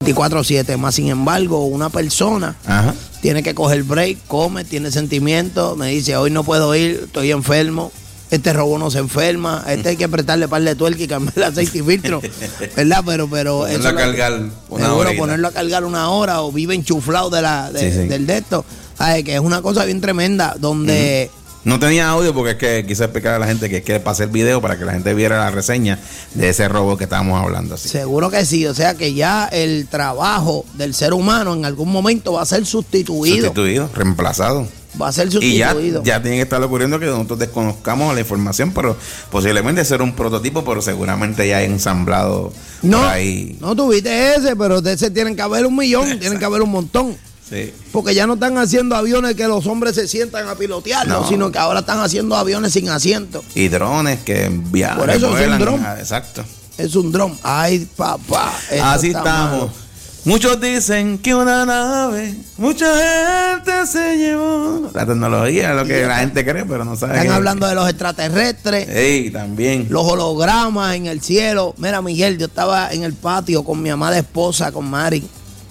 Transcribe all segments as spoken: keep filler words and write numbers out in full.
veinticuatro siete, más sin embargo, una persona Ajá. tiene que coger break, come, tiene sentimientos, me dice, hoy no puedo ir, estoy enfermo, este robot no se enferma, este hay que prestarle par de tuerca y cambiar el aceite y filtro, ¿verdad? Pero, pero ponerlo eso a cargar una seguro, hora. Ponerlo a cargar una hora o vive enchuflado de la, de, sí, sí. del de esto, ¿sabes? Que es una cosa bien tremenda, donde... Uh-huh. No tenía audio porque es que quise explicar a la gente que es que pasé el video para que la gente viera la reseña de ese robot que estábamos hablando. Así. Seguro que sí, o sea que ya el trabajo del ser humano en algún momento va a ser sustituido. Sustituido, reemplazado. Va a ser sustituido. Y ya, ya tiene que estar ocurriendo que nosotros desconozcamos la información, pero posiblemente ser un prototipo, pero seguramente ya hay ensamblado no, por ahí. No tuviste ese, pero de ese tienen que haber un millón, Exacto. tienen que haber un montón. Sí. Porque ya no están haciendo aviones que los hombres se sientan a pilotearlos, no. sino que ahora están haciendo aviones sin asiento. Y drones que viajan. Por eso es un dron. Exacto. Es un dron. Ay, papá. Así está estamos. Malo. Muchos dicen que una nave, mucha gente se llevó. La tecnología es lo que sí, la gente cree, pero no sabe. Están que... hablando de los extraterrestres. Sí, también. Los hologramas en el cielo. Mira, Miguel, yo estaba en el patio con mi amada esposa, con Mari.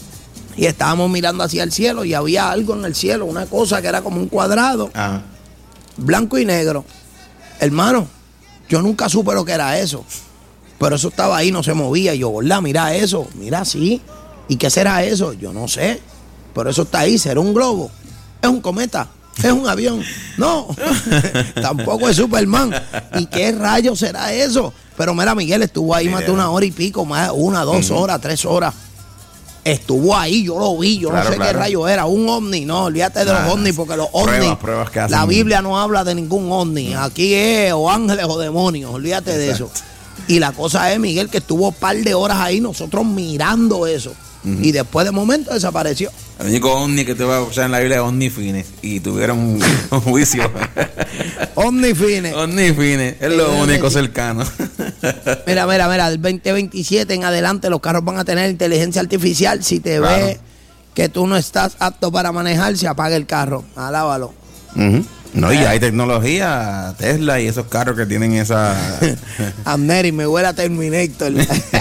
Y estábamos mirando hacia el cielo y había algo en el cielo, una cosa que era como un cuadrado, Ajá. blanco y negro. Hermano, yo nunca supe lo que era eso, pero eso estaba ahí, no se movía. Y yo, ¿verdad? Mira eso, mira, sí. ¿Y qué será eso? Yo no sé, pero eso está ahí, ¿será un globo? ¿Es un cometa? ¿Es un avión? No, tampoco es Superman. ¿Y qué rayos será eso? Pero mira, Miguel estuvo ahí más de una hora y pico, más una, dos uh-huh. horas, tres horas. Estuvo ahí, yo lo vi, yo claro, no sé claro. qué rayo era, un ovni, no, olvídate de ah, los ovnis, porque los ovnis, pruebas, pruebas que hacen. La Biblia no habla de ningún ovni, aquí es o ángeles o demonios, olvídate Exacto. de eso. Y la cosa es, Miguel, que estuvo un par de horas ahí nosotros mirando eso. Uh-huh. Y después de momento desapareció. El único ovni que te va a escuchar en la Biblia es Omnifines. Y tuvieron un, un juicio. Omnifines. Omnifines. Es lo único cercano. Mira, mira, mira. Del veinte veintisiete en adelante los carros van a tener inteligencia artificial. Si te claro. ve que tú no estás apto para manejar, se apaga el carro. Alábalo. Uh-huh. No, y ya hay tecnología, Tesla y esos carros que tienen esa... Amneri, me huele a Terminator.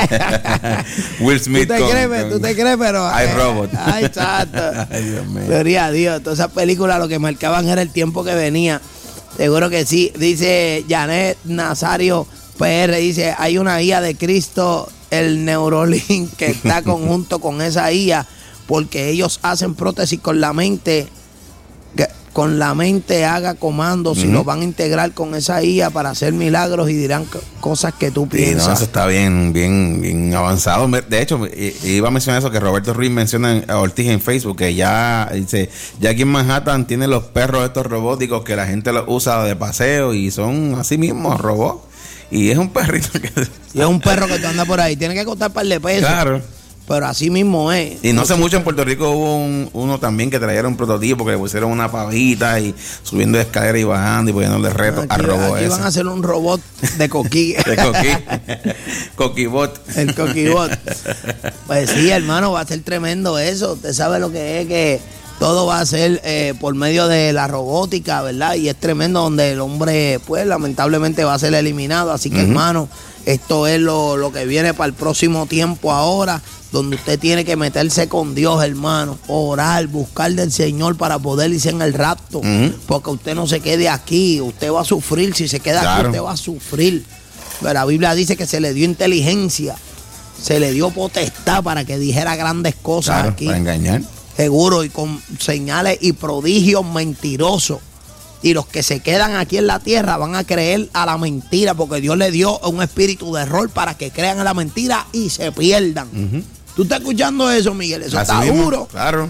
Will Smith. ¿Tú te, con, crees, con... ¿Tú te crees? Pero... Hay eh, robot. Ay, exacto. Ay, Dios mío. Gloria a Dios. Todas esas películas lo que marcaban era el tiempo que venía. Seguro que sí. Dice Janet Nazario P R, dice, hay una I A de Cristo, el Neurolink, que está conjunto con esa I A, porque ellos hacen prótesis con la mente... Que, con la mente haga comandos uh-huh. y lo van a integrar con esa I A para hacer milagros y dirán c- cosas que tú piensas. Sí, no, eso está bien, bien, bien avanzado. De hecho, iba a mencionar eso que Roberto Ruiz menciona a Ortiz en Facebook, que ya dice, ya aquí en Manhattan tienen los perros estos robóticos que la gente los usa de paseo y son así mismos robots. Y es un perrito que... Y es un perro que tú anda por ahí. Tiene que costar un par de pesos. Claro. Pero así mismo es. Y no sé mucho, en Puerto Rico hubo un, uno también que trajeron un prototipo que le pusieron una pavita y subiendo de escalera y bajando y poniéndole reto a robot. Aquí ese. Van a hacer un robot de coquí. De coquí. Coquibot. El coquibot. Pues sí, hermano, va a ser tremendo eso. Usted sabe lo que es que todo va a ser eh, por medio de la robótica, ¿verdad? Y es tremendo donde el hombre, pues, lamentablemente va a ser eliminado. Así que, uh-huh. hermano, esto es lo, lo que viene para el próximo tiempo ahora, donde usted tiene que meterse con Dios, hermano, orar, buscar del Señor para poder irse en el rapto, uh-huh. porque usted no se quede aquí, usted va a sufrir, si se queda claro. aquí usted va a sufrir. Pero la Biblia dice que se le dio inteligencia, se le dio potestad para que dijera grandes cosas claro, aquí. Para engañar. Seguro, y con señales y prodigios mentirosos. Y los que se quedan aquí en la tierra van a creer a la mentira, porque Dios le dio un espíritu de error para que crean a la mentira y se pierdan. Uh-huh. ¿Tú estás escuchando eso, Miguel? Eso Así está mismo, duro. Claro.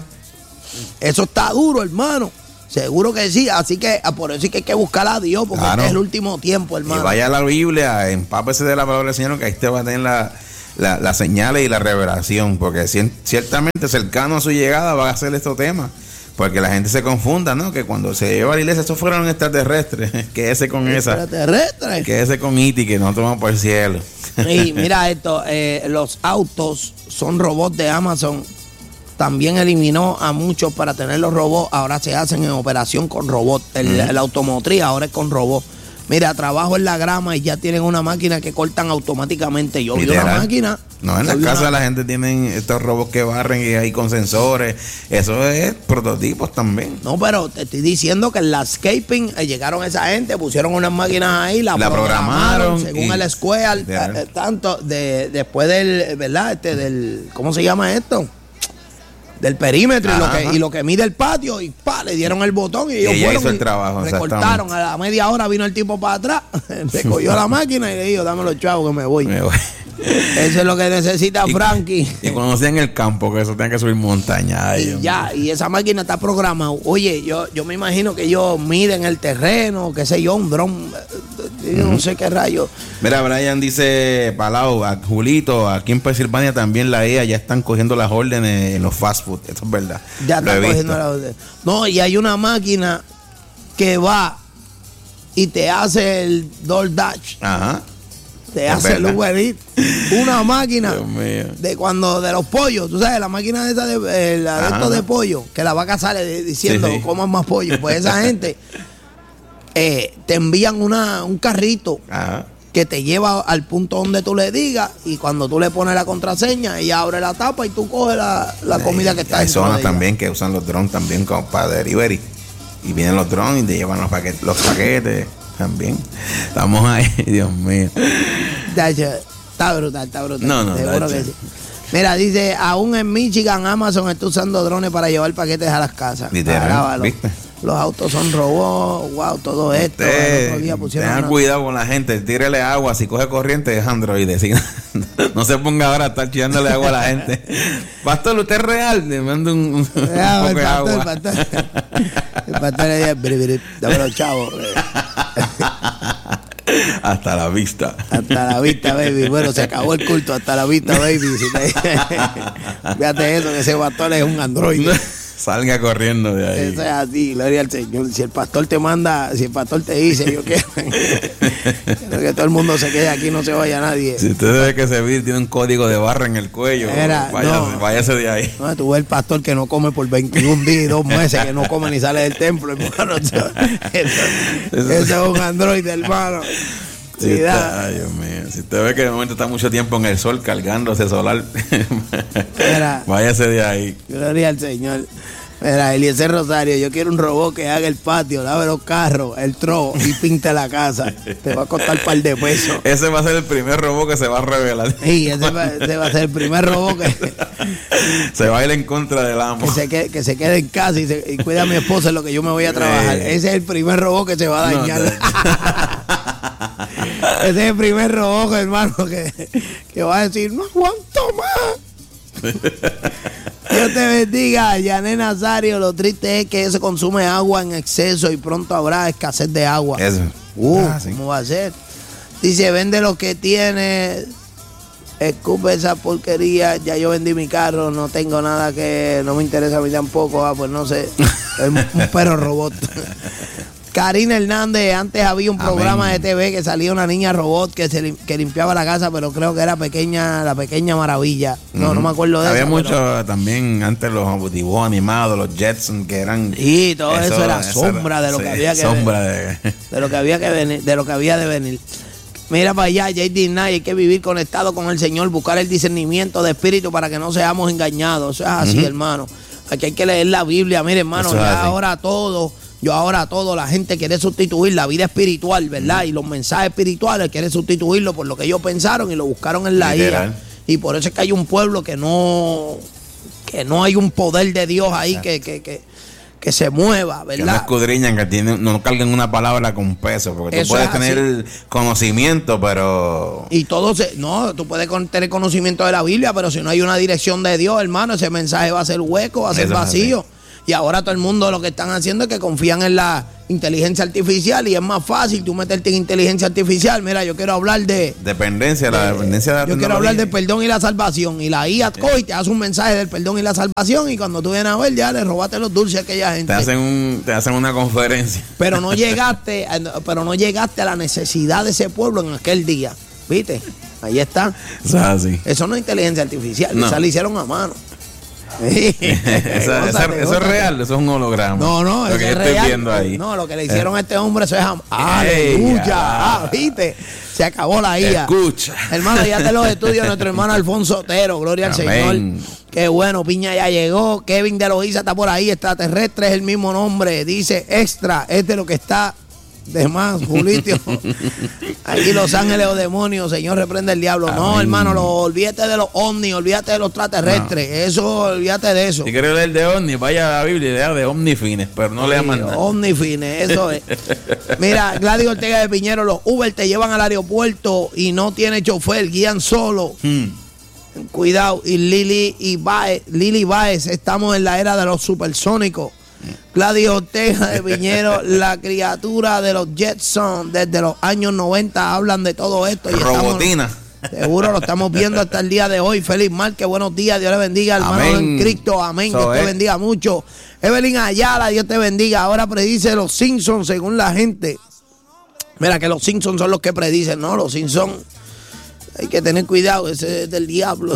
Eso está duro, hermano. Seguro que sí. Así que por eso es que hay que buscar a Dios, porque claro. este es el último tiempo, hermano. Y vaya a la Biblia, empápese de la palabra del Señor, que ahí te va a tener la, la, las señales y la revelación, porque ciertamente cercano a su llegada va a ser estos temas. Porque la gente se confunda, ¿no? Que cuando se lleva a la iglesia, estos fueron extraterrestres. Que ese con esa. Extraterrestres. Que ese con Iti, que no toman por el cielo. Y mira esto, eh, los autos son robots de Amazon. También eliminó a muchos para tener los robots. Ahora se hacen en operación con robots. El, mm. La automotriz ahora es con robots. Mira, trabajo en la grama y ya tienen una máquina que cortan automáticamente. Yo vi Literal. una máquina. No, en las casas la gente tiene estos robots que barren y ahí con sensores. Eso es prototipos también. No, pero te estoy diciendo que en landscaping eh, llegaron esa gente, pusieron unas máquinas ahí, la, La programaron, programaron según y- el square, eh, eh, tanto de después del, ¿verdad? Este del, ¿cómo se llama esto? Del perímetro y lo, Ajá. que, y lo que mide el patio y pa, le dieron el botón y ellos ella fueron hizo el y trabajo, recortaron. A la media hora vino el tipo para atrás, se cogió la máquina y le dijo, dame los chavos que me voy. Me voy. Eso es lo que necesita Y- Frankie. Y conocía en el campo que eso tenía que subir montaña. Ay, Y Dios ya, mío. y esa máquina está programada. Oye, yo, yo me imagino que ellos miden el terreno, qué sé yo, un dron, eh, yo no sé qué rayo. Mira, Brian dice, Palau, a Julito, aquí en Pensilvania también la E A ya están cogiendo las órdenes en los fast food. Eso es verdad. Ya Lo he está visto. cogiendo la orden. No, y hay una máquina que va y te hace el DoorDash, Ajá. te Es hace el verdad. Uber Eats. Una máquina Dios mío. de cuando de los pollos, tú sabes, la máquina de esa de, eh, la de Ajá. estos de pollo, que la vaca sale de- diciendo Sí, sí. coman más pollo. Pues esa gente eh, te envían una, un carrito Ajá. que te lleva al punto donde tú le digas y cuando tú le pones la contraseña, ella abre la tapa y tú coges la, la comida que está Hay dentro de zonas ella. también que usan los drones también como para delivery. Y vienen los drones y te llevan los paquetes, los paquetes también. Estamos ahí, Dios mío. Tacho, está brutal, está brutal. No, no, Seguro tacho. que sí. Mira, dice, aún en Michigan, Amazon está usando drones para llevar paquetes a las casas. Literal, Caramba, los, ¿viste? los autos son robots, wow, todo esto. El otro día Usted, pusieron tengan una- cuidado con la gente, tírele agua, si coge corriente es androide, si no, no se ponga ahora a estar chillándole agua a la gente. Pastor, ¿usted es real? Le mando un, un Ah, poco el de pastor, agua. el pastor. El pastor le dice, "Bri, bri, dame los chavos. Hasta la vista. Hasta la vista, baby. Bueno, se acabó el culto. Hasta la vista, baby. Si te- Fíjate eso, que ese pastor es un androide. Salga corriendo de ahí. Eso es así, gloria al Señor. Si el pastor te manda, si el pastor te dice, yo quiero, quiero que todo el mundo se quede aquí, no se vaya nadie. Si usted ve que ese vir tiene un código de barra en el cuello, Era, váyase, no. váyase de ahí. No, tú ves el pastor que no come por veintiún días y dos meses, que no come ni sale del templo, hermano. Eso, eso- eso es un androide, hermano. Si Cuidado. usted, ay, Dios mío. Si usted ve que de momento está mucho tiempo en el sol cargándose solar, Era. váyase de ahí. Gloria al Señor. Mira, Eliezer Rosario, yo quiero un robot que haga el patio, lave los carros, el tro y pinte la casa. Te va a costar un par de pesos. Ese va a ser el primer robot que se va a revelar. Sí, ese va, ese va a ser el primer robot que, Se va a ir en contra del amo. que, se, quede, que se quede en casa y, se, y cuida a mi esposa en lo que yo me voy a trabajar. Eh. Ese es el primer robot que se va a No, dañar. te- Ese es el primer robot, hermano, que, que va a decir, no aguanto más. Dios te bendiga, Yané Nazario. Lo triste es que se consume agua en exceso y pronto habrá escasez de agua. Eso. Uh, Ah, sí. ¿cómo va a ser? Dice, vende lo que tiene, escupe esa porquería, ya yo vendí mi carro, no tengo nada que, no me interesa a mí tampoco, ah, pues no sé, es un perro robot. Karina Hernández, antes había un Amén. programa de T V que salía una niña robot que se lim- que limpiaba la casa, pero creo que era pequeña, la pequeña maravilla. No, no me acuerdo de Había eso. mucho pero- también antes los dibujos animados, los Jetson que eran. Sí, todo eso, era eso sombra era- de lo sí, que había que sombra de. de lo que había que venir, de lo que había de venir. Mira para allá, J D Knight, hay que vivir conectado con el Señor, buscar el discernimiento de espíritu para que no seamos engañados. Eso es así, Ujú. hermano. Aquí hay que leer la Biblia. Mire, hermano, Eso es ya así. ahora todo, yo ahora todo, la gente quiere sustituir la vida espiritual, ¿verdad? Y los mensajes espirituales quiere sustituirlo por lo que ellos pensaron y lo buscaron en la Literal. ira. Y por eso es que hay un pueblo que no, que no hay un poder de Dios ahí que, que, que, que se mueva, Que no ¿verdad? escudriñan, que tienen, no carguen una palabra con peso, porque Eso tú puedes es tener así. el conocimiento, pero Y todo se, no, tú puedes con- tener conocimiento de la Biblia, pero si no hay una dirección de Dios, hermano, ese mensaje va a ser hueco, va a ser Eso es vacío. Y ahora todo el mundo lo que están haciendo es que confían en la inteligencia artificial y es más fácil tú meterte en inteligencia artificial. Mira, yo quiero hablar de... dependencia, la dependencia de la Yo quiero hablar del tecnología. perdón y la salvación. Y la I A coge y te hace un mensaje del perdón y la salvación. Y cuando tú vienes a ver, ya le robaste los dulces a aquella gente. Te hacen, un, te hacen una conferencia. Pero no llegaste, pero no llegaste a la necesidad de ese pueblo en aquel día. ¿Viste? Ahí está. Eso es así. Eso no es inteligencia artificial, No. esa la hicieron a mano. Sí. eso, eso, eso es real, eso es un holograma. No, no, lo que es estoy real. viendo ahí. No, lo que le hicieron eh. a este hombre, eso es am- aleluya. Ah, ¿viste? Se acabó la I A. Escucha. Hermano, ya te los estudios nuestro hermano Alfonso Otero, gloria al Señor. Qué bueno, Piña ya llegó. Kevin de Loíza está por ahí, extraterrestre es el mismo nombre. Dice extra, es de lo que está de más, Julitio. Aquí Los Ángeles o demonios, Señor, reprende el diablo. Amén. No, hermano, lo, olvídate de los ovnis, olvídate de los extraterrestres. No. Eso, olvídate de eso. Si quieres leer de ovnis, vaya a la Biblia y lea de omnifines, pero no sí, lea más nada. Omnifines, eso es. Mira, Gladys Ortega de Piñero, los Uber te llevan al aeropuerto y no tiene chofer, guían solo. Hmm. Cuidado. Y Lili y Baez, Lili Baez, estamos en la era de los supersónicos. Gladys Ortega de Piñero, la criatura de los Jetsons desde los años noventa hablan de todo esto. Y Robotina. Estamos, seguro lo estamos viendo hasta el día de hoy. Feliz Márquez, buenos días, Dios le bendiga, hermano en Cristo, amén, so Dios es. te bendiga mucho. Evelyn Ayala, Dios te bendiga. Ahora predice los Simpsons según la gente. Mira que los Simpsons son los que predicen, ¿no? Los Simpsons, hay que tener cuidado, ese es del diablo.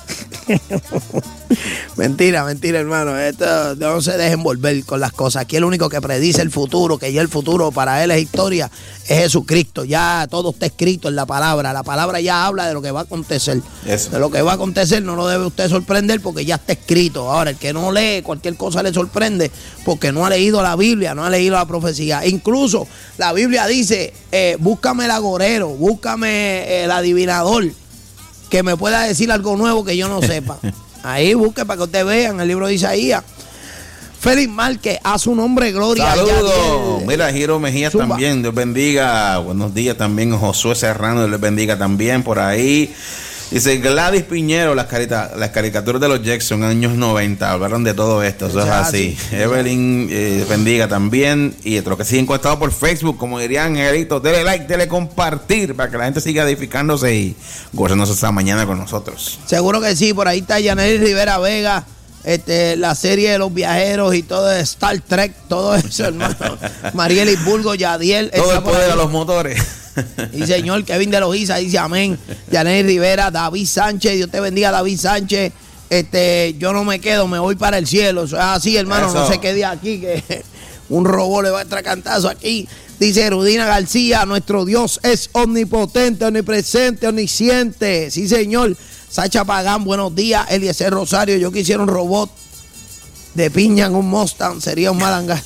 Mentira, mentira, hermano. Esto no se dejen envolver con las cosas. Aquí el único que predice el futuro, que ya el futuro para él es historia, es Jesucristo. Ya todo está escrito en la palabra. La palabra ya habla de lo que va a acontecer. Eso. De lo que va a acontecer no lo debe usted sorprender porque ya está escrito. Ahora, el que no lee, cualquier cosa le sorprende porque no ha leído la Biblia, no ha leído la profecía. Incluso la Biblia dice, eh, búscame el agorero, búscame el adivinador, que me pueda decir algo nuevo que yo no sepa. Ahí busque para que ustedes vean el libro de Isaías. Félix Márquez, a su nombre gloria. Saludos. Mira, Giro Mejía Zumba. También, Dios bendiga. Buenos días también, Josué Serrano, Dios les bendiga también por ahí. Dice Gladys Piñero, las, carita, las caricaturas de los Jackson, años noventa, hablaron de todo esto, eso es así. así. Evelyn, eh, bendiga también. Y otros que siguen conectados por Facebook, como dirían Angelito, dele like, dele compartir, para que la gente siga edificándose y gozándose esta mañana con nosotros. Seguro que sí, por ahí está Yaneli Rivera Vega, este, la serie de los viajeros y todo de Star Trek, todo eso, hermano. Marieli Burgo, Yadiel. Todo el poder a los motores. Y señor Kevin de Loíza dice amén. Yanel Rivera, David Sánchez, Dios te bendiga, David Sánchez. Este, yo no me quedo, me voy para el cielo. Eso es así, hermano. Eso. No se quede aquí, que un robot le va a entrar cantazo aquí. Dice Rudina García, nuestro Dios es omnipotente, omnipresente, omnisciente. Sí, señor. Sacha Pagán, buenos días. Eliezer Rosario, yo quisiera un robot de Piña en un Mustang, sería un malanga.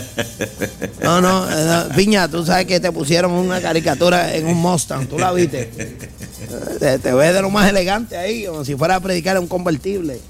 No, no, no, Piña, tú sabes que te pusieron una caricatura en un Mustang, tú la viste. Te, te ves de lo más elegante ahí, como si fuera a predicar en un convertible.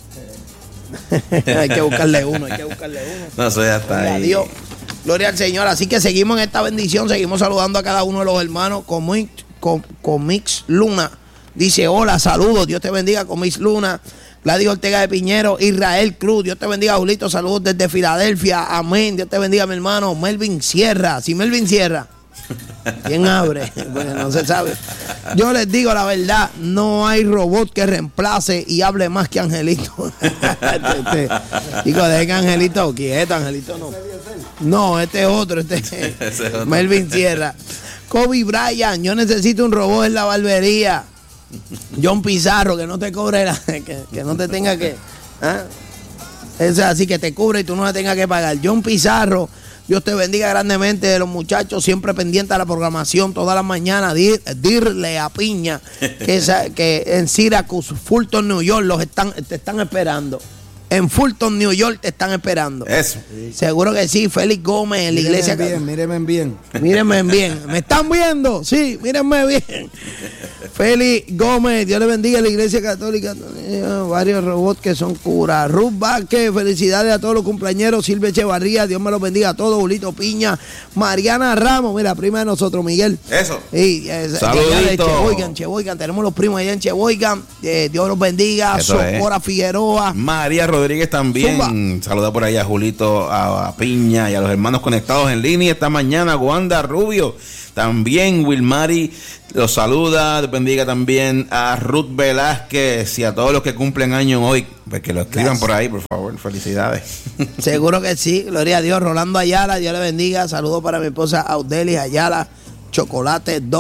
Hay que buscarle uno, hay que buscarle uno. No, eso ya está ahí. Adiós. Gloria al Señor. Así que seguimos en esta bendición, seguimos saludando a cada uno de los hermanos. Comix, com, Comix Luna dice: hola, saludos, Dios te bendiga, Comix Luna. Gladys Ortega de Piñero, Israel Cruz, Dios te bendiga, Julito, saludos desde Filadelfia, amén, Dios te bendiga, mi hermano. Melvin Sierra, si Melvin Sierra, ¿quién abre? Bueno, no se sabe. Yo les digo la verdad, no hay robot que reemplace y hable más que Angelito. este, chicos, dejen Angelito quieto, Angelito no. No, este es otro, este es otro. Melvin Sierra. Kobe Bryant, yo necesito un robot en la barbería. John Pizarro, que no te cobre la, que, que no te tenga que, ¿ah? Es así, que te cubre y tú no le tengas que pagar. John Pizarro, Dios te bendiga grandemente. De los muchachos siempre pendientes a la programación todas las mañanas. Dir, dirle a Piña que, esa, que en Syracuse, Fulton, New York, los están, te están esperando. En Fulton, New York, te están esperando. Eso. Seguro que sí. Félix Gómez en la mírenme iglesia. Bien, mírenme bien. Mírenme bien. ¿Me están viendo? Sí, mírenme bien. Félix Gómez, Dios le bendiga a la iglesia católica. Varios robots que son curas. Ruth Vázquez, felicidades a todos los cumpleañeros. Silvia Echevarría, Dios me los bendiga a todos. Julito Piña, Mariana Ramos, mira, prima de nosotros, Miguel. Eso. Sí, saludito. Cheboygan, Cheboygan, tenemos los primos allá en Cheboygan. Eh, Dios los bendiga. Socora Figueroa. María Rodríguez también. Zumba. Saluda por ahí a Julito, a, a Piña y a los hermanos conectados en línea esta mañana. Wanda Rubio. También Wilmari los saluda, bendiga también a Ruth Velázquez y a todos los que cumplen años hoy, pues que lo escriban Gracias. Por ahí, por favor, felicidades. Seguro que sí, gloria a Dios. Rolando Ayala, Dios le bendiga, saludos para mi esposa Audelis Ayala, Chocolate Dove,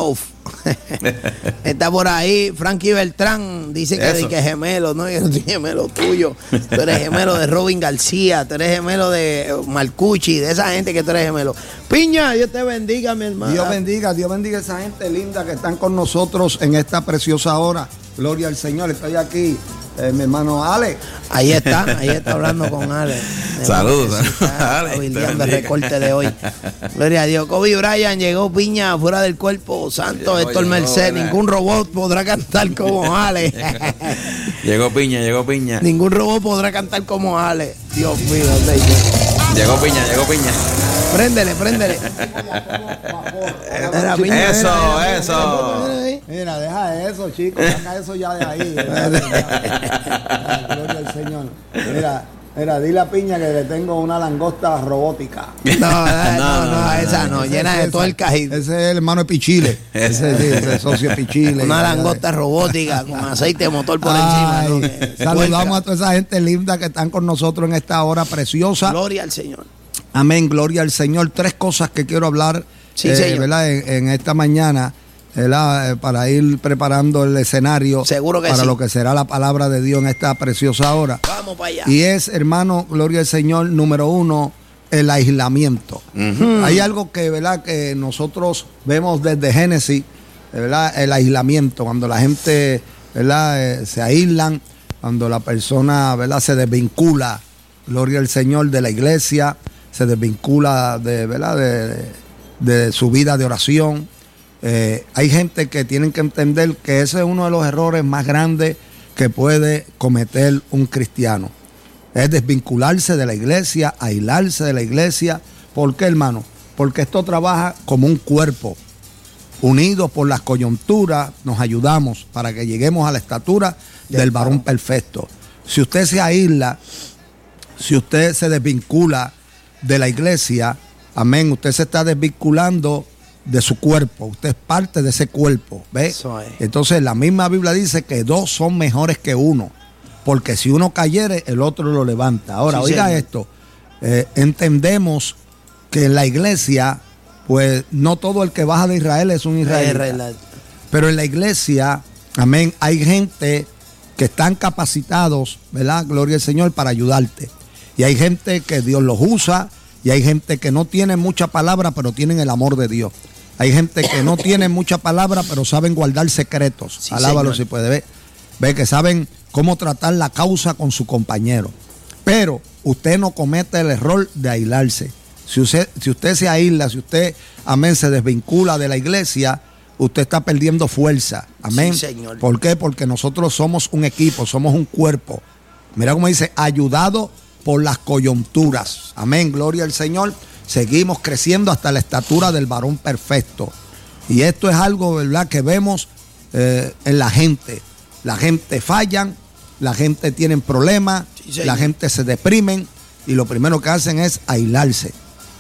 Está por ahí Frankie Beltrán, dice que, que gemelo, no, yo no soy gemelo tuyo. Tú eres gemelo de Robin García, tú eres gemelo de Marcucci, de esa gente que tú eres gemelo. Piña, Dios te bendiga, mi hermano. Dios bendiga, Dios bendiga a esa gente linda que están con nosotros en esta preciosa hora. Gloria al Señor, estoy aquí. Eh, mi hermano Ale. Ahí está, ahí está hablando con Ale. Saludos. El recorte de hoy. Gloria a Dios. Kobe Bryant llegó, Piña, fuera del cuerpo santo. Llegó, Héctor Merced. Ningún robot podrá cantar como Ale. Llegó Piña, llegó Piña. Ningún robot podrá cantar como Ale. Dios mío. Llegó Piña, llegó Piña. Préndele, préndele. Era, Piña, eso, mira, eso. Mira, mira, mira, deja eso, chicos. Saca eso ya de ahí. Gloria al Señor. Mira, mira, dile a Piña que le tengo una langosta robótica. No, no, no, no, esa no, ese, llena ese, de tuercas. Y... Ese es el hermano de Pichile. Ese sí, ese es socio de Pichile. Una langosta robótica con aceite de motor por Ay, encima. ¿No? Saludamos tuerca. A toda esa gente linda que están con nosotros en esta hora preciosa. Gloria al Señor. Amén, gloria al Señor. Tres cosas que quiero hablar sí, eh, ¿verdad? En, en esta mañana, ¿verdad? Eh, para ir preparando el escenario. Seguro que para sí. lo que será la palabra de Dios en esta preciosa hora. Vamos para allá. Y es, hermano, gloria al Señor, número uno, el aislamiento. Uh-huh. Hay algo que, ¿verdad? Que nosotros vemos desde Génesis, ¿verdad? El aislamiento, cuando la gente, ¿verdad? Eh, se aíslan, cuando la persona, ¿verdad? Se desvincula, gloria al Señor, de la iglesia, se desvincula de, ¿verdad? de, de, de su vida de oración. Eh, hay gente que tienen que entender que ese es uno de los errores más grandes que puede cometer un cristiano. Es desvincularse de la iglesia, aislarse de la iglesia. ¿Por qué, hermano? Porque esto trabaja como un cuerpo. Unidos por las coyunturas, nos ayudamos para que lleguemos a la estatura del varón perfecto. Si usted se aísla, si usted se desvincula de la iglesia, amén, usted se está desvinculando de su cuerpo, usted es parte de ese cuerpo, ¿ve? Eso es. Entonces la misma Biblia dice que dos son mejores que uno, porque si uno cayere, el otro lo levanta. Ahora, sí, oiga señor. Esto, eh, entendemos que en la iglesia, pues no todo el que baja de Israel es un israelita, pero en la iglesia, amén, hay gente que están capacitados, ¿verdad? Gloria al Señor, para ayudarte. Y hay gente que Dios los usa, y hay gente que no tiene mucha palabra, pero tienen el amor de Dios. Hay gente que no tiene mucha palabra, pero saben guardar secretos. Sí, alábalo señor. Si puede ver. Ve que saben cómo tratar la causa con su compañero. Pero usted no comete el error de aislarse. Si usted, si usted se aísla, si usted, amén, se desvincula de la iglesia, usted está perdiendo fuerza. Amén. Sí, señor. ¿Por qué? Porque nosotros somos un equipo, somos un cuerpo. Mira cómo dice, ayudado por las coyunturas. Amén, gloria al Señor. Seguimos creciendo hasta la estatura del varón perfecto. Y esto es algo, ¿verdad?, que vemos eh, en la gente. La gente fallan, la gente tiene problemas, sí, la gente se deprimen y lo primero que hacen es aislarse.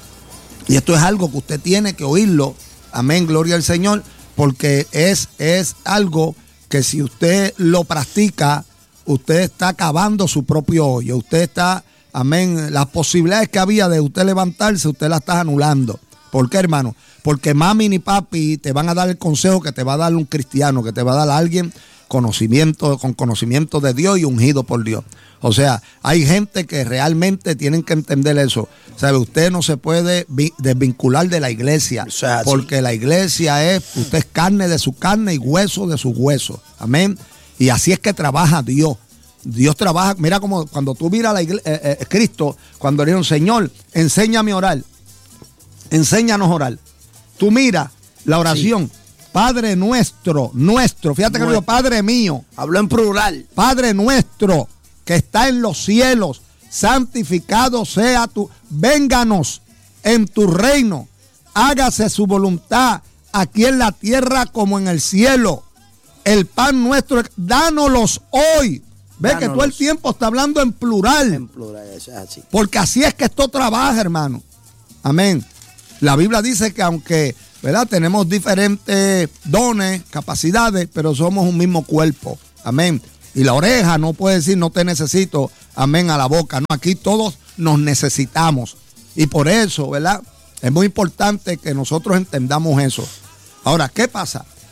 Y esto es algo que usted tiene que oírlo. Amén, gloria al Señor, porque es, es algo que si usted lo practica, usted está cavando su propio hoyo. Usted está, amén, las posibilidades que había de usted levantarse, usted las está anulando. ¿Por qué, hermano? Porque mami ni papi te van a dar el consejo que te va a dar un cristiano, que te va a dar alguien conocimiento, con conocimiento de Dios y ungido por Dios. O sea, hay gente que realmente tienen que entender eso. ¿Sabe? Usted no se puede desvincular de la iglesia, o sea, porque sí. La iglesia es, usted es carne de su carne y hueso de su hueso. Amén. Y así es que trabaja Dios. Dios trabaja, mira como cuando tú miras a la iglesia, eh, eh, Cristo, cuando le dijo, Señor, enséñame a orar, enséñanos a orar. Tú mira la oración, sí. Padre nuestro, nuestro, fíjate que digo, Padre mío. Habló en plural. Padre nuestro, que está en los cielos, santificado sea tu, vénganos en tu reino, hágase su voluntad aquí en la tierra como en el cielo. El pan nuestro, dánoslos hoy. Ve Dánolos. Que todo el tiempo está hablando en plural. En plural, eso es así. Porque así es que esto trabaja, hermano. Amén. La Biblia dice que aunque, ¿verdad?, tenemos diferentes dones, capacidades, pero somos un mismo cuerpo. Amén. Y la oreja no puede decir no te necesito, amén, a la boca. No, aquí todos nos necesitamos. Y por eso, ¿verdad?, es muy importante que nosotros entendamos eso. Ahora, ¿qué pasa?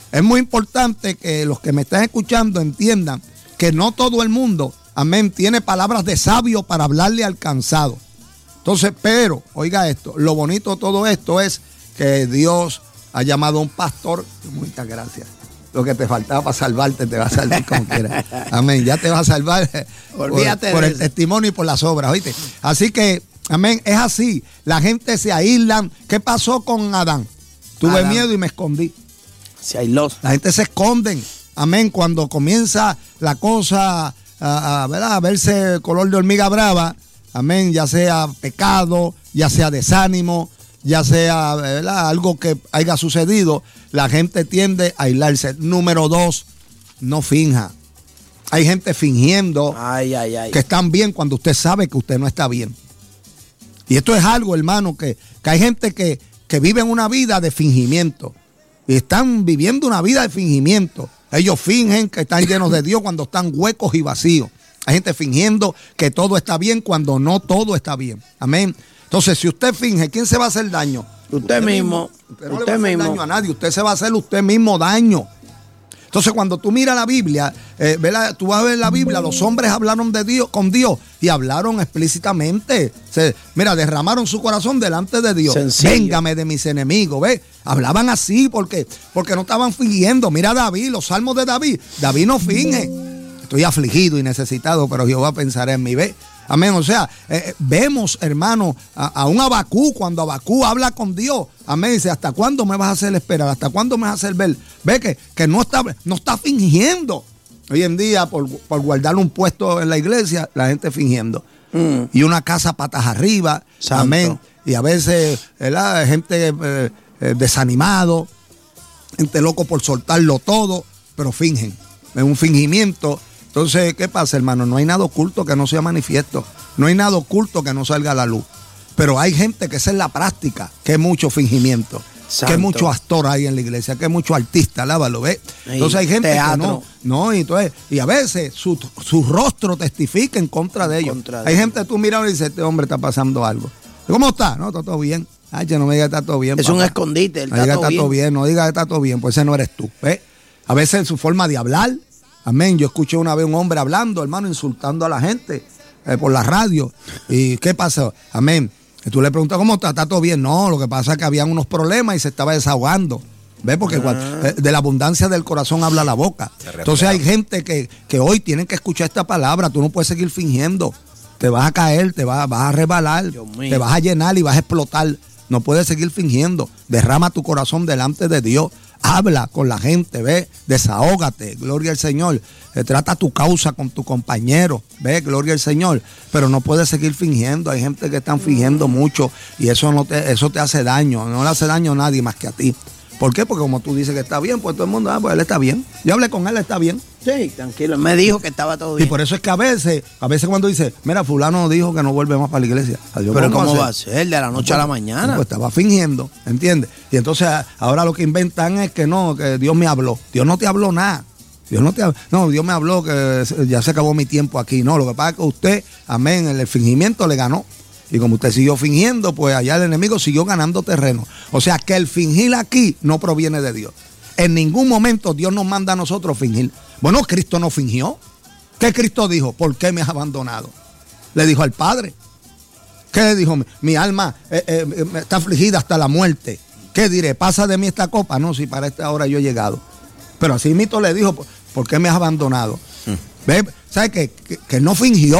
es muy importante que los que me están escuchando entiendan que no todo el mundo, amén, tiene palabras de sabio para hablarle al cansado. Entonces, pero, oiga esto, lo bonito de todo esto es que Dios ha llamado a un pastor. Muchas gracias. Lo que te faltaba para salvarte te va a salvar como quieras. Amén. Ya te va a salvar Olvídate por, por de el eso. testimonio y por las obras, ¿oíste? Así que, amén, es así. La gente se aíslan. ¿Qué pasó con Adán? Tuve Adán. miedo y me escondí. Se aisló. La gente se esconden. Amén. Cuando comienza la cosa a, a, ¿verdad? a verse color de hormiga brava, amén, ya sea pecado, ya sea desánimo, ya sea, ¿verdad?, algo que haya sucedido, la gente tiende a aislarse. Número dos, no finja. Hay gente fingiendo Ay, ay, ay. que están bien cuando usted sabe que usted no está bien. Y esto es algo, hermano, que, que hay gente que, que vive una vida de fingimiento. Y están viviendo una vida de fingimiento. Ellos fingen que están llenos de Dios cuando están huecos y vacíos. Hay gente fingiendo que todo está bien cuando no todo está bien. Amén. Entonces, si usted finge, ¿quién se va a hacer daño? Usted mismo. Usted no Usted le va a hacer mismo. daño a nadie. Usted se va a hacer usted mismo daño. Entonces, cuando tú miras la Biblia, eh, ¿verdad? Tú vas a ver la Biblia, los hombres hablaron de Dios, con Dios y hablaron explícitamente. Se, mira, derramaron su corazón delante de Dios. Sencillo. Véngame de mis enemigos, ¿ves? Hablaban así porque, porque no estaban fingiendo. Mira a David, los salmos de David. David no finge. Estoy afligido y necesitado, pero Jehová pensará en mí, ¿ves? Amén. O sea, eh, vemos, hermano, a, a un Abacú, cuando Abacú habla con Dios. Amén. Dice, ¿hasta cuándo me vas a hacer esperar? ¿Hasta cuándo me vas a hacer ver? Ve que, que no, está, no está fingiendo. Hoy en día, por, por guardar un puesto en la iglesia, la gente fingiendo. Mm. Y una casa patas arriba. Santo. Amén. Y a veces, ¿verdad? Gente eh, eh, desanimado, gente loco por soltarlo todo, pero fingen. Es un fingimiento. Entonces, ¿qué pasa, hermano? No hay nada oculto que no sea manifiesto. No hay nada oculto que no salga a la luz. Pero hay gente que esa es la práctica, que es mucho fingimiento. Santo. Que mucho actor hay en la iglesia, que es mucho artista, lábalo, ¿ves? Entonces hay gente teatro. que no, no, y, entonces, y a veces su, su rostro testifica en contra de ellos. Contra de hay ellos. gente que tú miras y dices, este hombre está pasando algo. ¿Cómo está? No, está todo bien. Ay, che, no me digas que está todo bien. Es papá. un escondite. Él No diga está que está todo bien, no diga que está todo bien, pues ese no eres tú, ¿ves? A veces su forma de hablar, amén. Yo escuché una vez un hombre hablando, hermano, insultando a la gente eh, por la radio. ¿Y qué pasó? Amén. Y tú le preguntas, ¿cómo está? ¿Está todo bien? No, lo que pasa es que habían unos problemas y se estaba desahogando. ¿Ves? Porque ah. cuando, eh, de la abundancia del corazón habla la boca. Entonces hay gente que, que hoy tienen que escuchar esta palabra. Tú no puedes seguir fingiendo. Te vas a caer, te vas, vas a rebalar, te vas a llenar y vas a explotar. No puedes seguir fingiendo. Derrama tu corazón delante de Dios. Habla con la gente, ve, desahógate, gloria al Señor. Eh, trata tu causa con tu compañero, ve, gloria al Señor. Pero no puedes seguir fingiendo. Hay gente que están fingiendo mucho y eso no te, eso te hace daño. No le hace daño a nadie más que a ti. ¿Por qué? Porque como tú dices que está bien, pues todo el mundo, ah, pues él está bien. Yo hablé con él, está bien. Sí, tranquilo. Él me dijo que estaba todo bien. Y por eso es que a veces, a veces cuando dice, mira, fulano dijo que no vuelve más para la iglesia. Adiós, pero ¿cómo ¿cómo va va a ser? De la noche a la mañana. Pues estaba fingiendo, ¿entiendes? Y entonces ahora lo que inventan es que no, que Dios me habló. Dios no te habló nada. Dios no te habló. No, Dios me habló que ya se acabó mi tiempo aquí. No, lo que pasa es que usted, amén, el fingimiento le ganó. Y como usted siguió fingiendo, pues allá el enemigo siguió ganando terreno. O sea que el fingir aquí no proviene de Dios. En ningún momento Dios nos manda a nosotros fingir. Bueno, Cristo no fingió. ¿Qué Cristo dijo? ¿Por qué me has abandonado? Le dijo al Padre. ¿Qué le dijo? Mi alma eh, eh, está afligida hasta la muerte. ¿Qué diré? ¿Pasa de mí esta copa? No, si para esta hora yo he llegado. Pero así mismo le dijo, ¿por qué me has abandonado? Mm. ¿Ves? ¿Sabes que, que, que no fingió?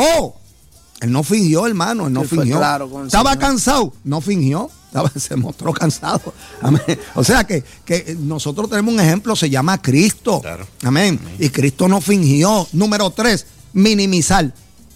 Él no fingió, hermano, él no él fingió. Claro Estaba Señor. Cansado, no fingió. Estaba, se mostró cansado. Amén. O sea que, que nosotros tenemos un ejemplo, se llama Cristo. Claro. Amén. Amén. Y Cristo no fingió. Número tres, minimizar.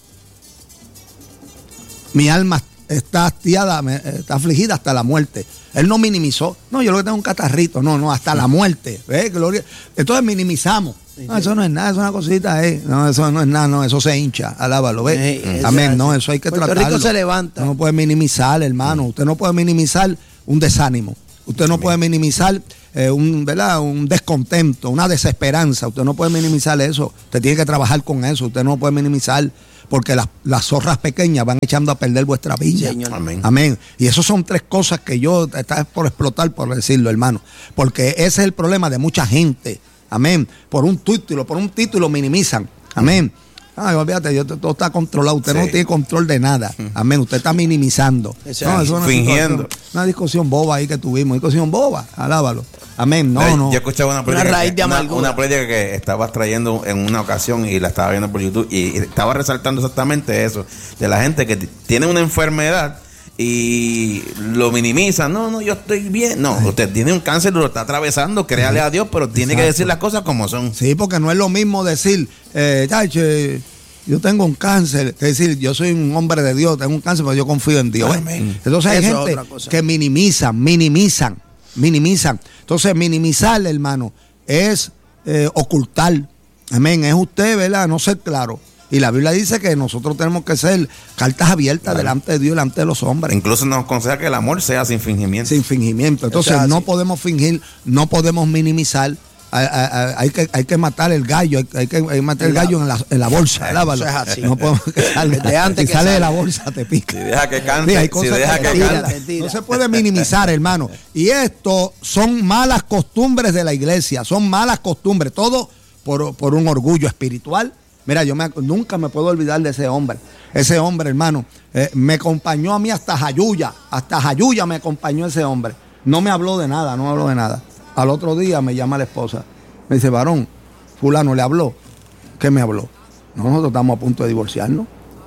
Mi alma está hastiada, está afligida hasta la muerte. Él no minimizó. No, yo lo que tengo es un catarrito. No, no, hasta la muerte. ¿Ves? Gloria. Entonces minimizamos. No, eso no es nada, es una cosita, eh. No, eso no es nada, no, eso se hincha, alábalo, ¿ves? Eh, Amén, no, eso hay que Puerto tratarlo. Rico se levanta. No puede minimizar, hermano. Usted no puede minimizar un desánimo. Usted no puede minimizar eh, un, ¿verdad? un descontento, una desesperanza. Usted no puede minimizar eso. Usted tiene que trabajar con eso. Usted no puede minimizar. porque las, las zorras pequeñas van echando a perder vuestra viña. Señor. Amén. Amén. Y eso son tres cosas que yo, está por explotar por decirlo, hermano, porque ese es el problema de mucha gente. Amén. Por un título, por un título minimizan. Amén. Ay, olvídate, yo, todo está controlado. Usted sí. no tiene control de nada. Amén. Usted está minimizando. No, es una fingiendo. Una discusión boba ahí que tuvimos. Discusión boba. Alábalo. Amén. No, yo, no. Yo escuchaba una prédica que, una, una prédica que estabas trayendo en una ocasión y la estaba viendo por YouTube y estaba resaltando exactamente eso. De la gente que tiene una enfermedad y lo minimizan. No, no, yo estoy bien. No, usted tiene un cáncer, lo está atravesando, créale a Dios, pero tiene Exacto. que decir las cosas como son. Sí, porque no es lo mismo decir, eh, che, yo tengo un cáncer, que decir, yo soy un hombre de Dios, tengo un cáncer, pero yo confío en Dios. Amén. Entonces hay Eso gente que minimizan, minimizan, minimizan. Entonces minimizar, hermano, es eh, ocultar. Amén. Es usted, ¿verdad? No ser claro. Y la Biblia dice que nosotros tenemos que ser cartas abiertas claro. delante de Dios, delante de los hombres. Incluso nos aconseja que el amor sea sin fingimiento. Sin fingimiento. Entonces no podemos fingir, no podemos minimizar. Hay, hay, hay, que, hay que matar el gallo, hay, hay que hay que matar el gallo en la, en la bolsa. Lávalo. Eso es así. No podemos que sale, de antes si que sale, sale de la bolsa te pica. Si deja que cante, sí, hay cosas si deja que, que cante. No se puede minimizar, hermano. Y esto son malas costumbres de la iglesia, son malas costumbres, todo por, por un orgullo espiritual. Mira, yo me, nunca me puedo olvidar de ese hombre. Ese hombre, hermano, eh, me acompañó a mí hasta Jayuya. Hasta Jayuya me acompañó ese hombre. No me habló de nada, no me habló de nada. Al otro día me llama la esposa. Me dice, varón, fulano le habló. ¿Qué me habló? No, nosotros estamos a punto de divorciarnos.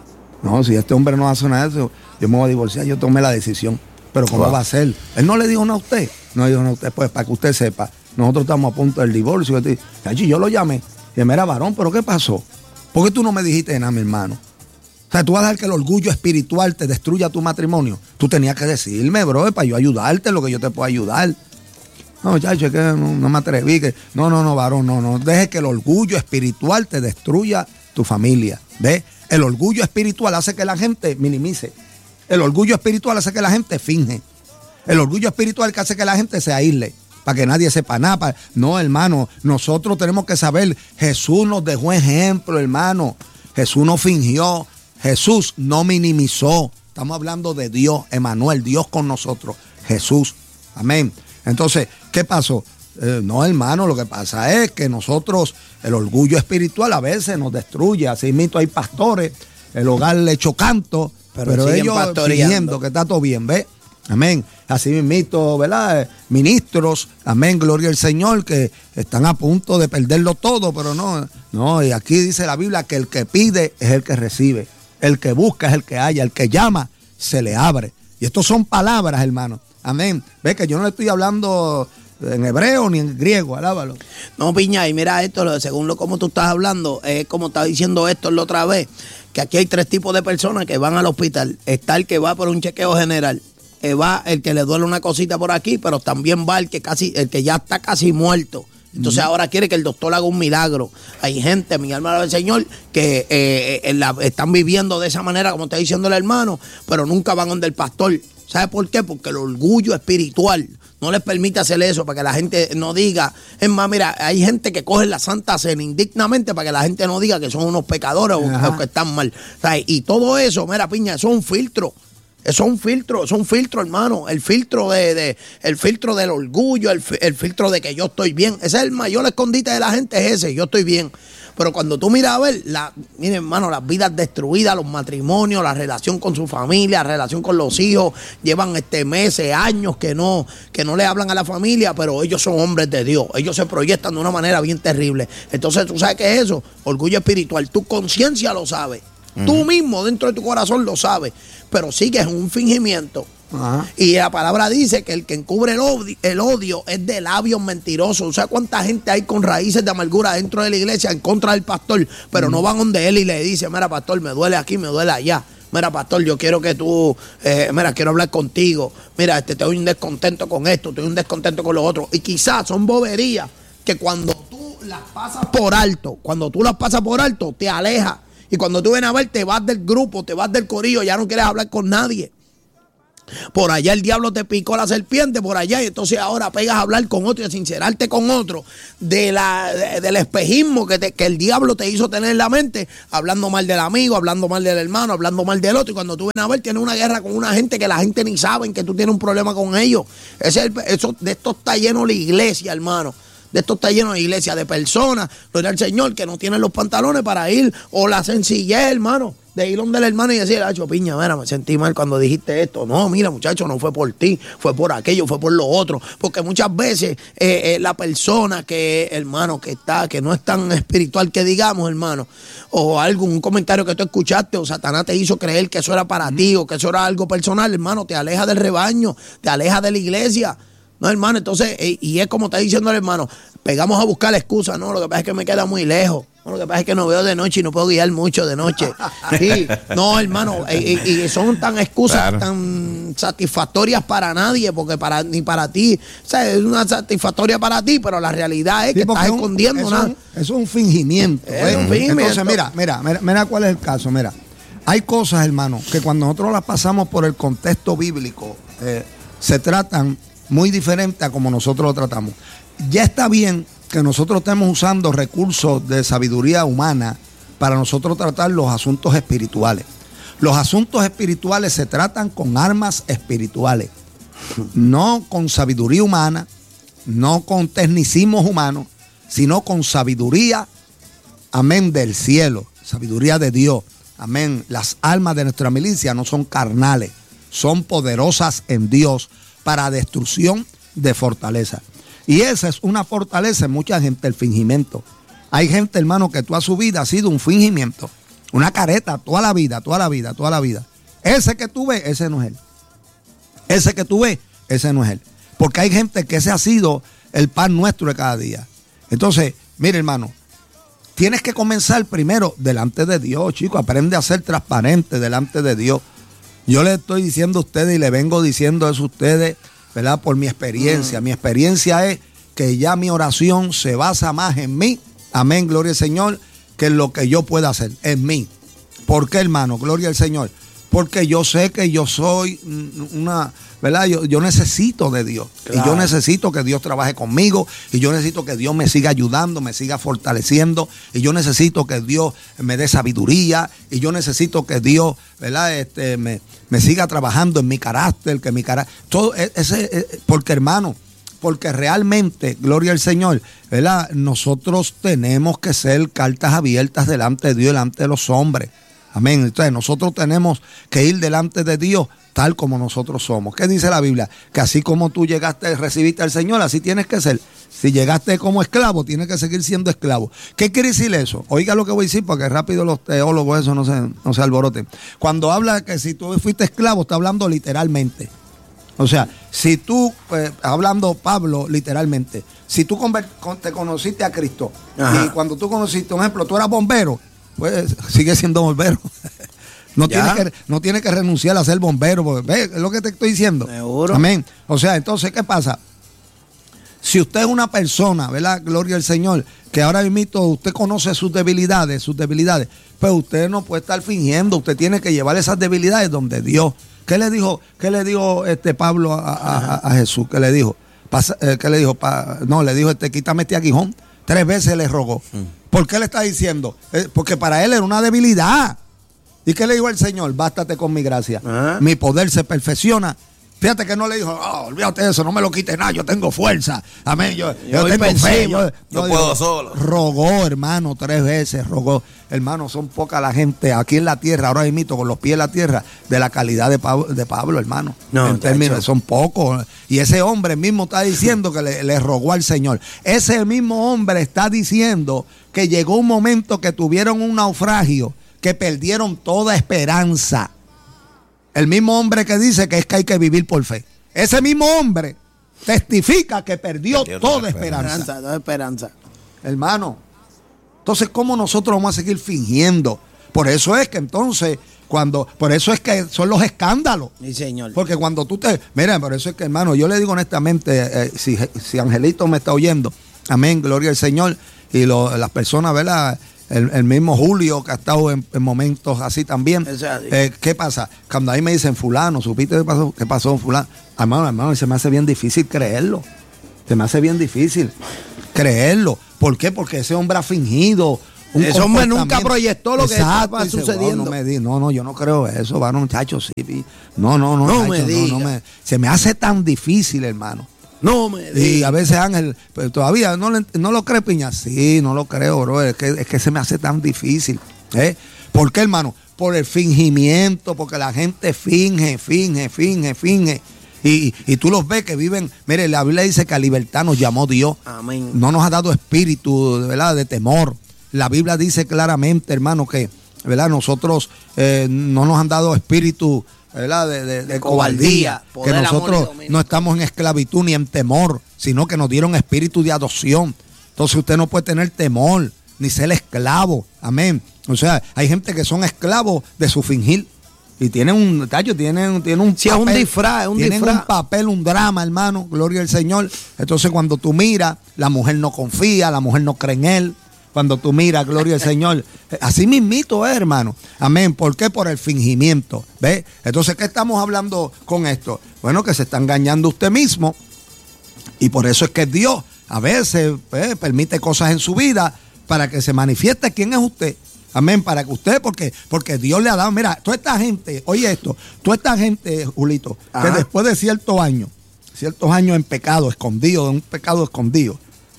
No, si este hombre no hace nada de eso, yo me voy a divorciar. Yo tomé la decisión. Pero ¿cómo wow. va a ser? Él no le dijo nada a usted. No le dijo nada a usted. Pues para que usted sepa, nosotros estamos a punto del divorcio. Allí yo lo llamé. Y él me era varón, ¿pero qué pasó? ¿Por qué tú no me dijiste nada, mi hermano? O sea, tú vas a dejar que el orgullo espiritual te destruya tu matrimonio. Tú tenías que decirme, bro, para yo ayudarte, lo que yo te puedo ayudar. No, muchacho, es que no, no me atreví. Que... No, no, no, varón, no, no. Deje que el orgullo espiritual te destruya tu familia. ¿Ves? El orgullo espiritual hace que la gente minimice. El orgullo espiritual hace que la gente finge. El orgullo espiritual que hace que la gente se aísle. Para que nadie sepa nada. No, hermano, nosotros tenemos que saber, Jesús nos dejó ejemplo, hermano. Jesús no fingió, Jesús no minimizó. Estamos hablando de Dios, Emmanuel, Dios con nosotros, Jesús. Amén. Entonces, ¿qué pasó? Eh, no, hermano, lo que pasa es que nosotros, el orgullo espiritual a veces nos destruye. Así mismo hay pastores, el hogar le echo canto, pero, pero ellos fingiendo que está todo bien, ¿ves? Amén. Así mismito, ¿verdad? Ministros, amén, gloria al Señor, que están a punto de perderlo todo, pero no, no, y aquí dice la Biblia que el que pide es el que recibe, el que busca es el que halla, el que llama se le abre. Y estos son palabras, hermano. Amén. Ve que yo no le estoy hablando en hebreo ni en griego, alábalo. No, Piña, y mira esto, según lo como tú estás hablando, es como estaba diciendo esto la otra vez, que aquí hay tres tipos de personas que van al hospital. Está el que va por un chequeo general. Eh, va el que le duele una cosita por aquí, pero también va el que casi, el que ya está casi muerto. Entonces uh-huh. ahora quiere que el doctor haga un milagro. Hay gente, mi alma del Señor, que eh, eh, la, están viviendo de esa manera, como está diciendo el hermano, pero nunca van donde el pastor. ¿Sabe por qué? Porque el orgullo espiritual no les permite hacer eso, para que la gente no diga. Es más, mira, hay gente que coge la Santa Cena indignamente para que la gente no diga que son unos pecadores o, o que están mal. ¿Sabe? Y todo eso, mira, Piña, eso es un filtro. Eso es un filtro, eso es un filtro, hermano. El filtro de, de el filtro del orgullo, el, el filtro de que yo estoy bien. Ese es el mayor escondite de la gente, es ese, yo estoy bien. Pero cuando tú miras a ver, la, miren, hermano, las vidas destruidas, los matrimonios, la relación con su familia, la relación con los hijos, llevan este meses, años que no, que no le hablan a la familia, pero ellos son hombres de Dios. Ellos se proyectan de una manera bien terrible. Entonces, ¿tú sabes qué es eso? Orgullo espiritual. Tu conciencia lo sabe. Uh-huh. Tú mismo dentro de tu corazón lo sabes, pero sigues en un fingimiento. Uh-huh. Y la palabra dice que el que encubre el odio, el odio es de labios mentirosos. O sea, cuánta gente hay con raíces de amargura dentro de la iglesia en contra del pastor, pero uh-huh. no van donde él y le dicen, mira, pastor, me duele aquí, me duele allá. Mira, pastor, yo quiero que tú, eh, mira, quiero hablar contigo. Mira, este, te doy un descontento con esto, te doy un descontento con lo otro. Y quizás son boberías que cuando tú las pasas por alto, cuando tú las pasas por alto, te alejas. Y cuando tú vienes a ver, te vas del grupo, te vas del corillo, ya no quieres hablar con nadie. Por allá el diablo te picó la serpiente, por allá, y entonces ahora pegas a hablar con otro y a sincerarte con otro de la, de, del espejismo que, te, que el diablo te hizo tener en la mente, hablando mal del amigo, hablando mal del hermano, hablando mal del otro, y cuando tú vienes a ver, tienes una guerra con una gente que la gente ni sabe que tú tienes un problema con ellos. Ese es el, eso, de esto está lleno la iglesia, hermano. De esto está lleno de iglesia, de personas, gloria al Señor, que no tienen los pantalones para ir, o la sencillez, hermano, de ir donde el hermano y decir, Acho, piña, mira, me sentí mal cuando dijiste esto. No, mira, muchacho, no fue por ti, fue por aquello, fue por lo otro. Porque muchas veces eh, eh, la persona que, hermano, que está, que no es tan espiritual que digamos, hermano, o algún comentario que tú escuchaste, o Satanás te hizo creer que eso era para ti, o que eso era algo personal, hermano, te aleja del rebaño, te aleja de la iglesia. No, hermano, entonces, y es como está diciendo el hermano, pegamos a buscar la excusa, no, lo que pasa es que me queda muy lejos, no, lo que pasa es que no veo de noche y no puedo guiar mucho de noche. Sí, no, hermano, y, y son tan excusas, claro, tan satisfactorias para nadie, porque para ni para ti, o sea, es una satisfactoria para ti, pero la realidad es sí, que estás un, escondiendo eso, nada. Eso es un fingimiento. Es un fingimiento. Entonces, mira, mira, mira, mira cuál es el caso, mira. Hay cosas, hermano, que cuando nosotros las pasamos por el contexto bíblico, eh, se tratan muy diferente a como nosotros lo tratamos. Ya está bien que nosotros estemos usando recursos de sabiduría humana para nosotros tratar los asuntos espirituales. Los asuntos espirituales se tratan con armas espirituales, no con sabiduría humana, no con tecnicismos humanos, sino con sabiduría, amén, del cielo, sabiduría de Dios, amén. Las armas de nuestra milicia no son carnales, son poderosas en Dios para destrucción de fortaleza. Y esa es una fortaleza en mucha gente, el fingimiento. Hay gente, hermano, que toda su vida ha sido un fingimiento, una careta, toda la vida, toda la vida, toda la vida. Ese que tú ves, ese no es él. Ese que tú ves, ese no es él. Porque hay gente que ese ha sido el pan nuestro de cada día. Entonces, mire, hermano, tienes que comenzar primero delante de Dios, chico. Aprende a ser transparente delante de Dios. Yo le estoy diciendo a ustedes y le vengo diciendo eso a ustedes, ¿verdad? Por mi experiencia. Mm. Mi experiencia es que ya mi oración se basa más en mí, amén, gloria al Señor, que en lo que yo pueda hacer, en mí. ¿Por qué, hermano? Gloria al Señor. Porque yo sé que yo soy una, ¿verdad? Yo, yo necesito de Dios. Claro. Y yo necesito que Dios trabaje conmigo. Y yo necesito que Dios me siga ayudando, me siga fortaleciendo. Y yo necesito que Dios me dé sabiduría. Y yo necesito que Dios, ¿verdad? Este, me, me siga trabajando en mi carácter, que mi carácter. Todo ese, porque, hermano, porque realmente, gloria al Señor, ¿verdad? Nosotros tenemos que ser cartas abiertas delante de Dios, delante de los hombres. Amén. Entonces nosotros tenemos que ir delante de Dios tal como nosotros somos. ¿Qué dice la Biblia? Que así como tú llegaste, recibiste al Señor, así tienes que ser. Si llegaste como esclavo, tienes que seguir siendo esclavo. ¿Qué quiere decir eso? Oiga lo que voy a decir, porque rápido los teólogos eso no se, no se alboroten. Cuando habla de que si tú fuiste esclavo, está hablando literalmente. O sea, si tú, pues, hablando Pablo literalmente, si tú te conociste a Cristo, ajá, y cuando tú conociste, un ejemplo, tú eras bombero, pues sigue siendo bombero. No tiene, que, no tiene que renunciar a ser bombero. Porque, ¿ves? Es lo que te estoy diciendo. Seguro. Amén. O sea, entonces, ¿qué pasa? Si usted es una persona, ¿verdad? Gloria al Señor, que ahora mismo usted conoce sus debilidades, sus debilidades, pues usted no puede estar fingiendo. Usted tiene que llevar esas debilidades donde Dios. ¿Qué le dijo, qué le dijo este Pablo a, a, a Jesús? ¿Qué le dijo? Pasa, eh, ¿Qué le dijo? Pa, no, le dijo, este, quítame este aguijón. Tres veces le rogó. Mm. ¿Por qué le está diciendo? Eh, porque para él era una debilidad. ¿Y qué le dijo el Señor? Bástate con mi gracia. ¿Ah? Mi poder se perfecciona. Fíjate que no le dijo, oh, olvídate de eso, no me lo quites nada, yo tengo fuerza. Amén, yo, yo, yo tengo fe. Yo, yo, yo puedo digo, solo. Rogó, hermano, tres veces, rogó. Hermano, son poca la gente aquí en la tierra, ahora mismo con los pies en la tierra, de la calidad de Pablo, de Pablo hermano. No, en términos, son pocos. Y ese hombre mismo está diciendo que le, le rogó al Señor. Ese mismo hombre está diciendo que llegó un momento que tuvieron un naufragio, que perdieron toda esperanza. El mismo hombre que dice que es que hay que vivir por fe. Ese mismo hombre testifica que perdió, perdió toda, toda esperanza. esperanza. Toda esperanza. Hermano, entonces, ¿cómo nosotros vamos a seguir fingiendo? Por eso es que entonces, cuando, por eso es que son los escándalos. Sí, señor. Porque cuando tú te, mira, por eso es que, hermano, yo le digo honestamente, eh, si, si Angelito me está oyendo, amén, gloria al Señor, y lo, las personas, ¿verdad? el, el mismo Julio que ha estado en, en momentos así también. Eso es así. Eh, ¿Qué pasa? Cuando ahí me dicen fulano, ¿supiste qué pasó? ¿Qué pasó fulano? Hermano, hermano, se me hace bien difícil creerlo. Se me hace bien difícil creerlo. ¿Por qué? Porque ese hombre ha fingido. Ese hombre nunca proyectó lo que Exacto, estaba dice, sucediendo. wow, no, me di, no, no, yo no creo eso, va, muchachos, sí. No, no, no, No chacho, me no, diga. no me, se me hace tan difícil, hermano. No me Y digas. a veces Ángel, pero todavía no, le- no lo cree Piña. Sí, no lo creo, bro. Es que, es que se me hace tan difícil. ¿eh? ¿Por qué, hermano? Por el fingimiento, porque la gente finge, finge, finge, finge. Y, y tú los ves que viven. Mire, la Biblia dice que a libertad nos llamó Dios. Amén. No nos ha dado espíritu, ¿verdad?, de temor. La Biblia dice claramente, hermano, que, ¿verdad?, nosotros eh, no nos han dado espíritu, ¿verdad?, de, de- de De cobardía. cobardía, Que poder, amor y nosotros dominio. no estamos en esclavitud ni en temor, sino que nos dieron espíritu de adopción. Entonces usted no puede tener temor ni ser esclavo. Amén. O sea, hay gente que son esclavos de su fingir. Y tienen un tallo, tienen, tienen un Sí, es un disfraz, es un tienen disfraz. un papel, un drama, hermano, gloria al Señor. Entonces cuando tú miras, la mujer no confía, la mujer no cree en él. Cuando tú miras, gloria al Señor. Así mismito es, hermano. Amén. ¿Por qué? Por el fingimiento. ¿Ves? Entonces, ¿qué estamos hablando con esto? Bueno, que se está engañando usted mismo. Y por eso es que Dios a veces pues, permite cosas en su vida para que se manifieste quién es usted. Amén, para que usted, porque, porque Dios le ha dado, mira, toda esta gente, oye esto, toda esta gente, Julito, Ajá. que después de ciertos años, ciertos años en pecado, escondido, en un pecado escondido,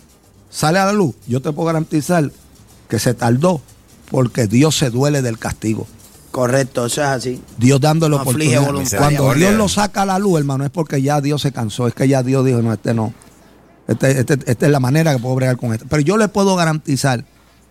sale a la luz, yo te puedo garantizar que se tardó porque Dios se duele del castigo. Correcto, eso es así. Dios dándole Aflige oportunidad. voluntaria. Cuando Dios lo saca a la luz, hermano, es porque ya Dios se cansó, es que ya Dios dijo, no, este no. Este, este, esta es la manera que puedo bregar con esto. Pero yo le puedo garantizar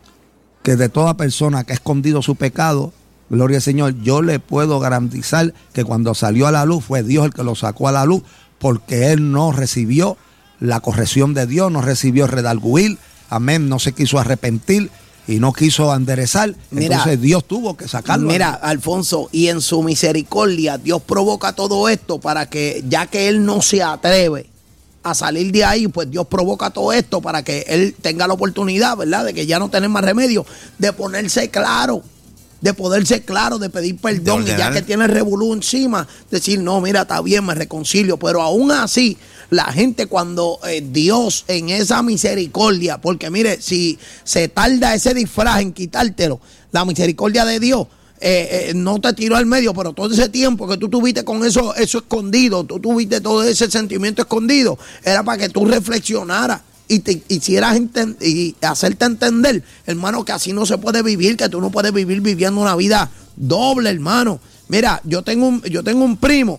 que de toda persona que ha escondido su pecado, gloria al Señor, yo le puedo garantizar que cuando salió a la luz fue Dios el que lo sacó a la luz, porque él no recibió la corrección de Dios, no recibió redarguir, amén, no se quiso arrepentir y no quiso enderezar. Mira, entonces Dios tuvo que sacarlo. Mira, Alfonso, y en su misericordia, Dios provoca todo esto para que, ya que Él no se atreve a salir de ahí, pues Dios provoca todo esto para que Él tenga la oportunidad, ¿verdad?, de que ya no tener más remedio, de ponerse claro, de poder ser claro, de pedir perdón, De y ya ordenar. que tiene el revolú encima, decir, no, mira, está bien, me reconcilio, pero aún así, la gente cuando eh, Dios en esa misericordia, porque mire, si se tarda ese disfraz en quitártelo, la misericordia de Dios eh, eh, no te tiró al medio, pero todo ese tiempo que tú tuviste con eso, eso escondido, tú tuviste todo ese sentimiento escondido, era para que tú reflexionaras y te hicieras enten- y hacerte entender, hermano, que así no se puede vivir, que tú no puedes vivir viviendo una vida doble, hermano. Mira, yo tengo un, yo tengo un primo,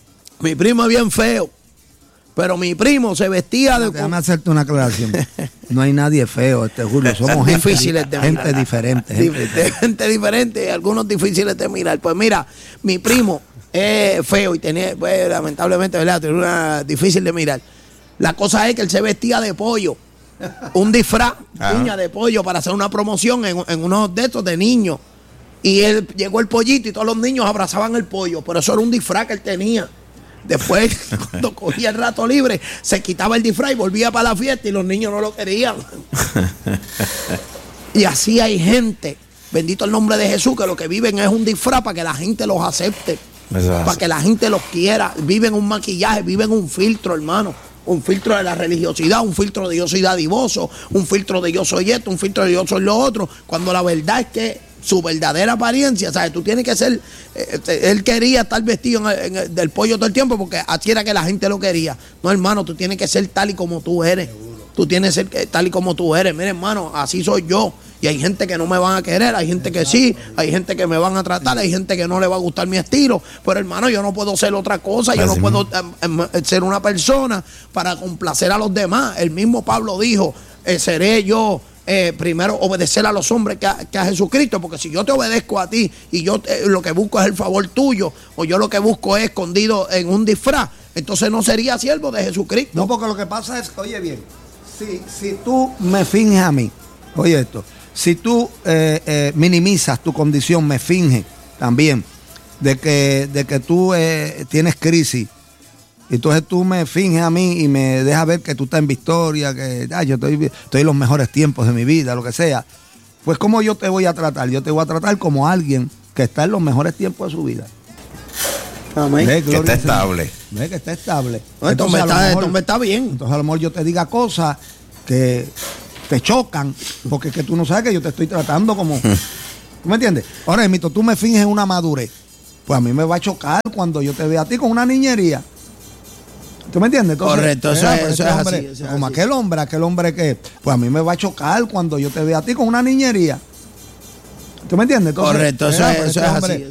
mi primo es bien feo, pero mi primo se vestía de... Déjame hacerte una aclaración. No hay nadie feo, este Julio. Somos gente, difíciles de gente mirar. diferente. Gente Dif- diferente. gente diferente, algunos difíciles de mirar. Pues mira, mi primo es feo y tenía, pues lamentablemente, ¿verdad?, tenía una difícil de mirar. La cosa es que él se vestía de pollo, un disfraz, Ajá. uña de pollo para hacer una promoción en, en uno de estos de niños. Y él llegó el pollito y todos los niños abrazaban el pollo, pero eso era un disfraz que él tenía. Después, cuando cogía el rato libre, se quitaba el disfraz y volvía para la fiesta y los niños no lo querían. Y así hay gente, bendito el nombre de Jesús, que lo que viven es un disfraz para que la gente los acepte, Eso es para así. que la gente los quiera. Viven un maquillaje, viven un filtro, hermano. Un filtro de la religiosidad, un filtro de yo soy dadivoso, un filtro de yo soy esto, un filtro de yo soy lo otro, cuando la verdad es que su verdadera apariencia, ¿sabes? Tú tienes que ser, eh, él quería estar vestido en el- en el- del pollo todo el tiempo porque así era que la gente lo quería. No, hermano, tú tienes que ser tal y como tú eres. Tú tienes que ser tal y como tú eres. Mira, hermano, así soy yo. Y hay gente que no me van a querer, hay gente que sí, hay gente que me van a tratar, hay gente que no le va a gustar mi estilo. Pero hermano, yo no puedo ser otra cosa, yo no Así puedo em, em, ser una persona para complacer a los demás. El mismo Pablo dijo, eh, seré yo eh, primero obedecer a los hombres que a, que a Jesucristo, porque si yo te obedezco a ti y yo eh, lo que busco es el favor tuyo, o yo lo que busco es escondido en un disfraz, entonces no sería siervo de Jesucristo. No, porque lo que pasa es, oye bien, si, si tú me finges a mí, oye esto, si tú eh, eh, minimizas tu condición, me finges también de que, de que tú eh, tienes crisis, entonces tú me finges a mí y me dejas ver que tú estás en victoria, que ah, yo estoy, estoy en los mejores tiempos de mi vida, lo que sea. Pues ¿cómo yo te voy a tratar? Yo te voy a tratar como alguien que está en los mejores tiempos de su vida. Amén. ¿Ve? Que está estable. Ve que está estable. No, esto, me está, mejor, esto me está bien. Entonces a lo mejor yo te diga cosas que te chocan, porque es que tú no sabes que yo te estoy tratando como... ¿Tú me entiendes? Ahora, Mito, tú me finges una madurez. Pues a mí me va a chocar cuando yo te vea a ti con una niñería. ¿Tú me entiendes? Entonces, correcto, eso, mira, es, este eso hombre, es así. Eso es como así. aquel hombre, aquel hombre que... Pues a mí me va a chocar cuando yo te vea a ti con una niñería. ¿Tú me entiendes? Entonces, correcto, eso, mira, es, eso este es hombre, así.